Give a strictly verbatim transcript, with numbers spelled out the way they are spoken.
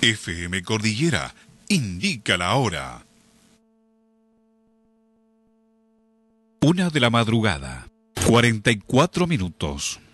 F M Cordillera indica la hora. Una de la madrugada, cuarenta y cuatro minutos.